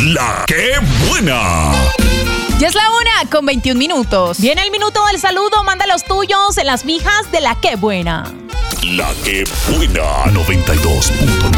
La que buena. Ya es la 1:21. Viene el minuto del saludo. Manda los tuyos en las mijas de La que buena. La que buena 92.9.